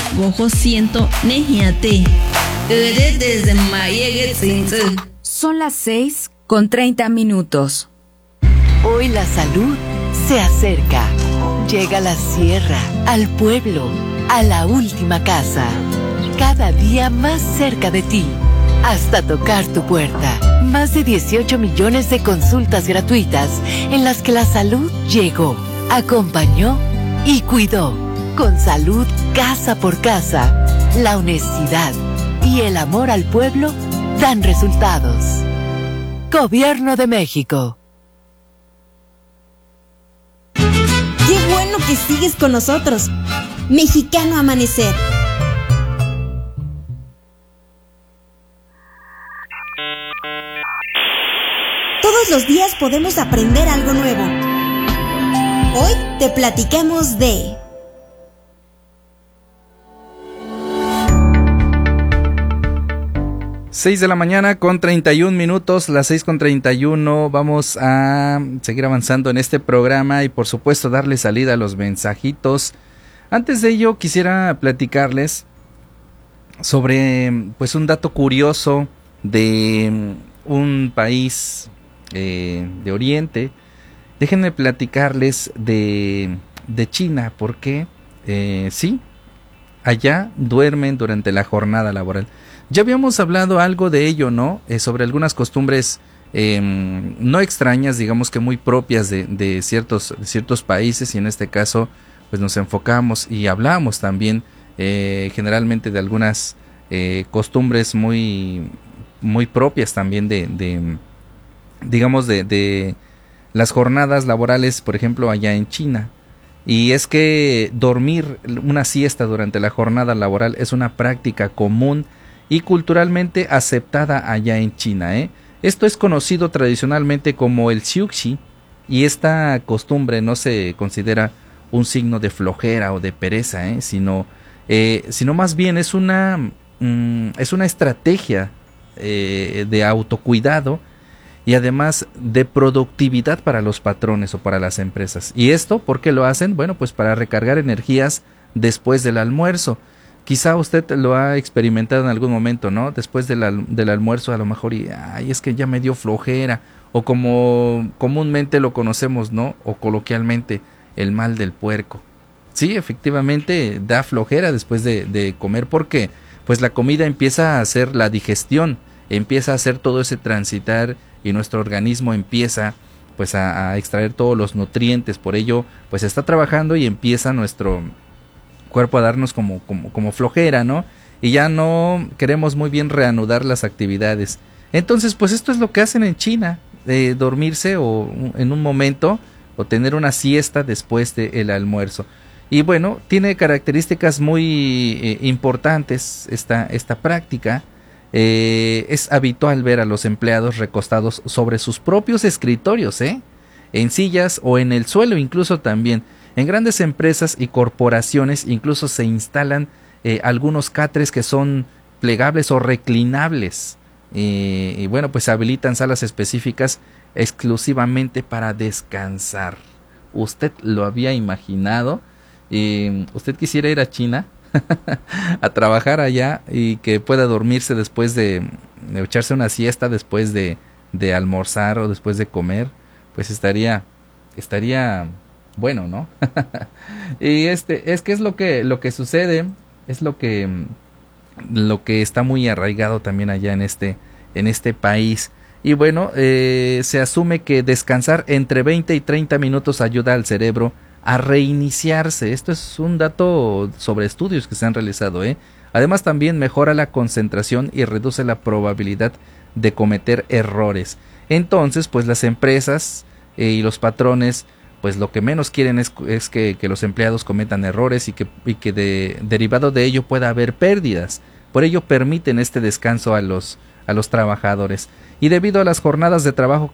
gojo siento nejiate. Desde mayegue tsinze. Son las 6:30. Hoy la salud se acerca. Llega a la sierra, al pueblo, a la última casa. Cada día más cerca de ti, hasta tocar tu puerta. Más de 18 millones de consultas gratuitas en las que la salud llegó, acompañó y cuidó. Con salud casa por casa, la honestidad y el amor al pueblo dan resultados. Gobierno de México. ¡Qué bueno que sigues con nosotros! Mexicano Amanecer. Todos los días podemos aprender algo nuevo. Hoy te platicamos de... Seis de la mañana con 31 minutos, las 6:31. Vamos a seguir avanzando en este programa y por supuesto darle salida a los mensajitos. Antes de ello quisiera platicarles sobre pues un dato curioso de un país de Oriente. Déjenme platicarles de China, porque sí, allá duermen durante la jornada laboral. Ya habíamos hablado algo de ello, ¿no? Sobre algunas costumbres no extrañas, digamos que muy propias de ciertos países, y en este caso pues nos enfocamos y hablamos también generalmente de algunas costumbres muy propias también de las jornadas laborales, por ejemplo, allá en China. Y es que dormir una siesta durante la jornada laboral es una práctica común y culturalmente aceptada allá en China, ¿eh? Esto es conocido tradicionalmente como el xiuxi, y esta costumbre no se considera un signo de flojera o de pereza, sino más bien es una estrategia de autocuidado y además de productividad para los patrones o para las empresas. ¿Y esto por qué lo hacen? Bueno, pues para recargar energías después del almuerzo. Quizá usted lo ha experimentado en algún momento, ¿no? Después del almuerzo a lo mejor es que ya me dio flojera, o como comúnmente lo conocemos, ¿no? O coloquialmente, el mal del puerco. Sí, efectivamente da flojera después de comer, porque pues la comida empieza a hacer la digestión, empieza a hacer todo ese transitar y nuestro organismo empieza pues a extraer todos los nutrientes. Por ello pues está trabajando y empieza nuestro cuerpo a darnos como flojera, ¿no? Y ya no queremos muy bien reanudar las actividades. Entonces pues esto es lo que hacen en China, dormirse o en un momento o tener una siesta después del almuerzo. Y bueno, tiene características muy importantes esta práctica. Es habitual ver a los empleados recostados sobre sus propios escritorios, en sillas o en el suelo incluso también. En grandes empresas y corporaciones incluso se instalan algunos catres que son plegables o reclinables. Y bueno, pues habilitan salas específicas exclusivamente para descansar. ¿Usted lo había imaginado? ¿Usted quisiera ir a China a trabajar allá y que pueda dormirse después de echarse una siesta después de almorzar o después de comer? Pues estaría bueno, ¿no? Y es que es lo que sucede, es lo que está muy arraigado también allá en este país. Y bueno, se asume que descansar entre 20 y 30 minutos ayuda al cerebro a reiniciarse. Esto es un dato sobre estudios que se han realizado, Además también mejora la concentración y reduce la probabilidad de cometer errores. Entonces, pues las empresas y los patrones pues lo que menos quieren es que los empleados cometan errores y que derivado de ello pueda haber pérdidas. Por ello permiten este descanso a los trabajadores. Y debido a las jornadas de trabajo